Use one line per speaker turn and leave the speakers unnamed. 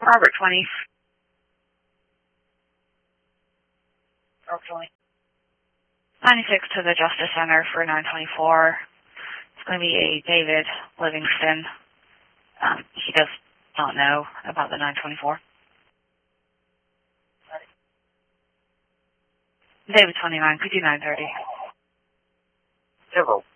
Robert 20.
Robert 20.
96 to the Justice Center for 924. It's going to be a David Livingston. He does not know about the 924. David 29, could do 930.
Zero.